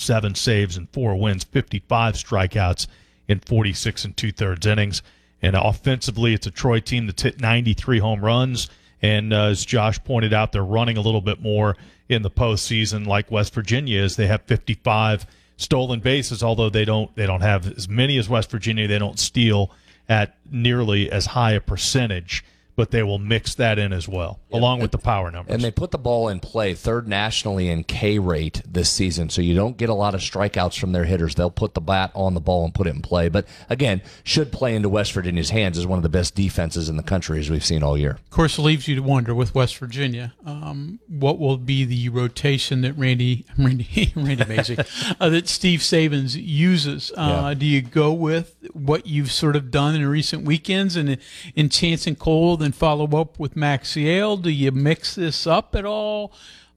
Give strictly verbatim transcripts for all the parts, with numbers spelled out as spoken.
seven saves and four wins, fifty-five strikeouts in forty-six and two-thirds innings. And offensively, it's a Troy team that's hit ninety-three home runs. And uh, as Josh pointed out, they're running a little bit more in the postseason like West Virginia is. They have fifty-five stolen bases, although they don't they don't have as many as West Virginia. They don't steal at nearly as high a percentage, but they will mix that in as well, yep. along with the power numbers. And they put the ball in play, third nationally in K rate this season, so you don't get a lot of strikeouts from their hitters. They'll put the bat on the ball and put it in play. But, again, should play into West Virginia's hands as one of the best defenses in the country, as we've seen all year. Of course, it leaves you to wonder with West Virginia, um, what will be the rotation that Randy, Randy, Randy Mazik, uh, that Steve Sabins uses. Uh, yeah. Do you go with what you've sort of done in recent weekends and in Chance and Cole and follow up with Maxiell? Do you mix this up at all?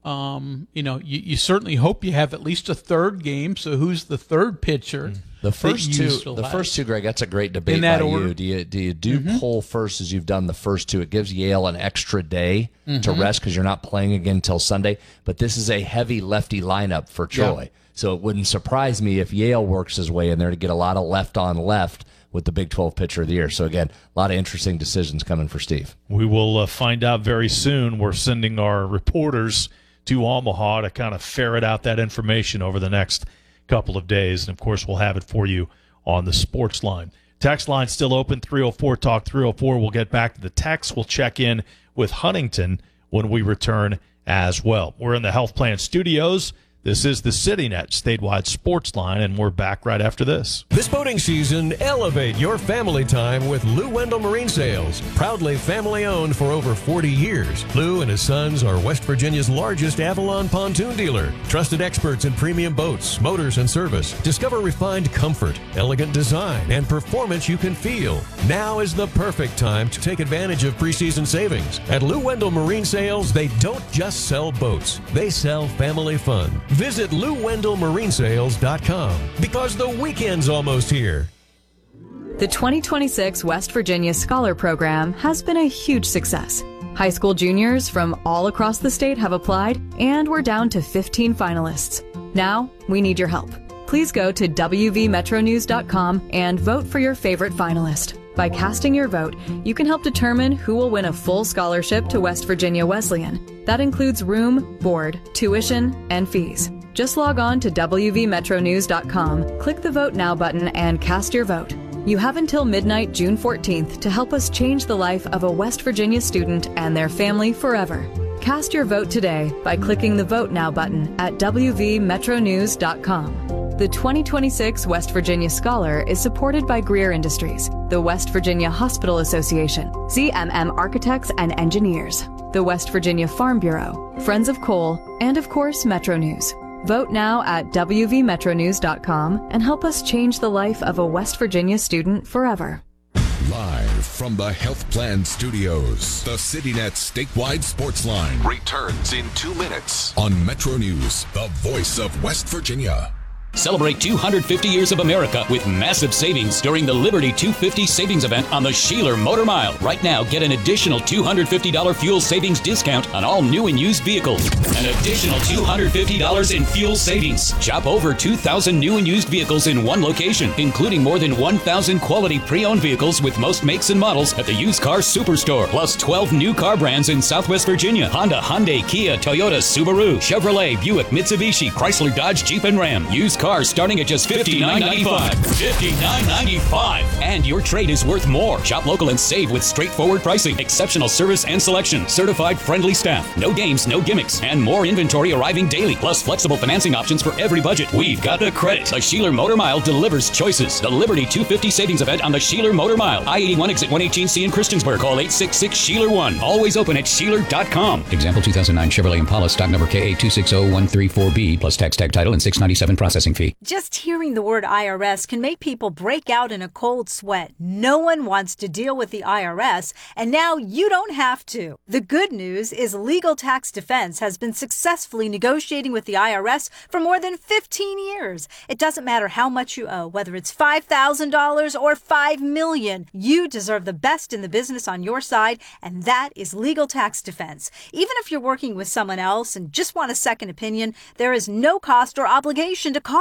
Um, you know, you, you certainly hope you have at least a third game. So who's the third pitcher? The first two, the have? first two, Greg. That's a great debate in that by order? you. Do you do you do mm-hmm. Cole first as you've done the first two? It gives Yale an extra day mm-hmm. to rest because you're not playing again until Sunday. But this is a heavy lefty lineup for Troy, yeah. so it wouldn't surprise me if Yale works his way in there to get a lot of left on left with the Big twelve Pitcher of the Year. So, again, a lot of interesting decisions coming for Steve. We will uh, find out very soon. We're sending our reporters to Omaha to kind of ferret out that information over the next couple of days. And, of course, we'll have it for you on the sports line. Text line still open, three oh four talk three oh four. We'll get back to the text. We'll check in with Huntington when we return as well. We're in the Health Plan Studios. This is the CityNet statewide sports line, and we're back right after this. This boating season, elevate your family time with Lou Wendell Marine Sales. Proudly family-owned for over forty years, Lou and his sons are West Virginia's largest Avalon pontoon dealer. Trusted experts in premium boats, motors, and service. Discover refined comfort, elegant design, and performance you can feel. Now is the perfect time to take advantage of preseason savings. At Lou Wendell Marine Sales, they don't just sell boats. They sell family fun. Visit Lou Wendell Marine Sales dot com because the weekend's almost here. The twenty twenty-six West Virginia Scholar Program has been a huge success. High school juniors from all across the state have applied, and we're down to fifteen finalists. Now, we need your help. Please go to W V Metro News dot com and vote for your favorite finalist. By casting your vote, you can help determine who will win a full scholarship to West Virginia Wesleyan. That includes room, board, tuition, and fees. Just log on to W V Metro News dot com, click the Vote Now button, and cast your vote. You have until midnight June fourteenth to help us change the life of a West Virginia student and their family forever. Cast your vote today by clicking the Vote Now button at W V Metro News dot com. The twenty twenty-six West Virginia Scholar is supported by Greer Industries, the West Virginia Hospital Association, Z M M Architects and Engineers, the West Virginia Farm Bureau, Friends of Coal, and of course Metro News. Vote now at W V Metro News dot com and help us change the life of a West Virginia student forever. Live from the Health Plan Studios, the CityNet statewide sports line returns in two minutes on Metro News, the voice of West Virginia. Celebrate two hundred fifty years of America with massive savings during the Liberty two fifty savings event on the Sheeler Motor Mile. Right now, get an additional two hundred fifty dollars fuel savings discount on all new and used vehicles. An additional two hundred fifty dollars in fuel savings. Shop over two thousand new and used vehicles in one location, including more than one thousand quality pre-owned vehicles with most makes and models at the Used Car Superstore. Plus twelve new car brands in Southwest Virginia. Honda, Hyundai, Kia, Toyota, Subaru, Chevrolet, Buick, Mitsubishi, Chrysler, Dodge, Jeep, and Ram. Used cars starting at just fifty-nine ninety-five. fifty-nine ninety-five. And your trade is worth more. Shop local and save with straightforward pricing, exceptional service and selection, certified friendly staff, no games, no gimmicks, and more inventory arriving daily, plus flexible financing options for every budget. We've got the credit. The Sheeler Motor Mile delivers choices. The Liberty two fifty savings event on the Sheeler Motor Mile. I eighty-one exit one eighteen C in Christiansburg. Call eight six six Sheeler one. Always open at Sheeler dot com. Example two thousand nine Chevrolet Impala stock number K A two six zero one three four B plus tax tag title and six ninety-seven processing fee. Just hearing the word I R S can make people break out in a cold sweat. No one wants to deal with the I R S, and now you don't have to. The good news is Legal Tax Defense has been successfully negotiating with the I R S for more than fifteen years. It doesn't matter how much you owe, whether it's five thousand dollars or five million dollars. You deserve the best in the business on your side, and that is Legal Tax Defense. Even if you're working with someone else and just want a second opinion, there is no cost or obligation to call.